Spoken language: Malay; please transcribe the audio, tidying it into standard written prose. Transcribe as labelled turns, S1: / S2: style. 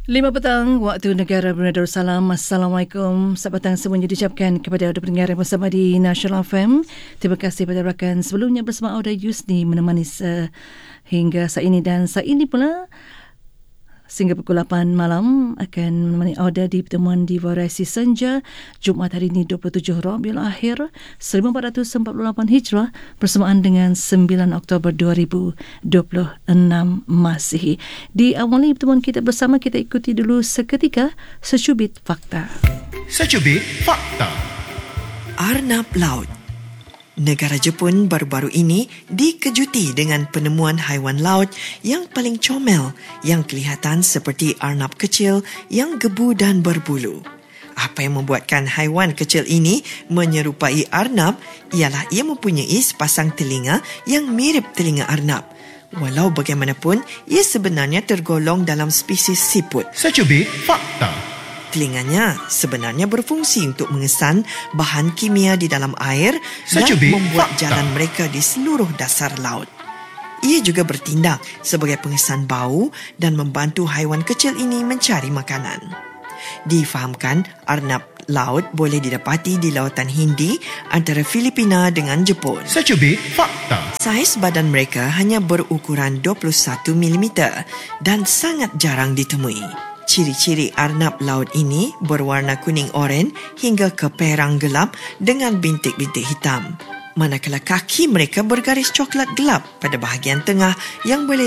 S1: 5 petang waktu negara Brunei Darussalam. Assalamualaikum. Selamat petang semuanya diucapkan kepada pendengar yang bersama di National FM. Terima kasih kepada rakan sebelumnya bersama Auda Yusni menemani hingga saat ini, dan saat ini pula sehingga pukul 8 malam akan menemani Auda di pertemuan di Variasi Senja Jumaat hari ini 27 Rabiul Akhir 1448 Hijrah bersamaan dengan 9 Oktober 2026 Masihi. Diawali pertemuan kita bersama, kita ikuti dulu seketika secubit fakta.
S2: Secubit fakta.
S3: Arnab laut. Negara Jepun baru-baru ini dikejuti dengan penemuan haiwan laut yang paling comel yang kelihatan seperti arnab kecil yang gebu dan berbulu. Apa yang membuatkan haiwan kecil ini menyerupai arnab ialah ia mempunyai sepasang telinga yang mirip telinga arnab. Walau bagaimanapun, ia sebenarnya tergolong dalam spesies siput.
S2: Secubit fakta.
S3: Telinganya sebenarnya berfungsi untuk mengesan bahan kimia di dalam air dan membuat jalan mereka di seluruh dasar laut. Ia juga bertindak sebagai pengesan bau dan membantu haiwan kecil ini mencari makanan. Difahamkan arnab laut boleh didapati di lautan Hindi antara Filipina dengan Jepun.
S2: Secubit fakta.
S3: Saiz badan mereka hanya berukuran 21 mm dan sangat jarang ditemui. Ciri-ciri arnab laut ini berwarna kuning oren hingga ke perang gelap dengan bintik-bintik hitam. Manakala kaki mereka bergaris coklat gelap pada bahagian tengah yang boleh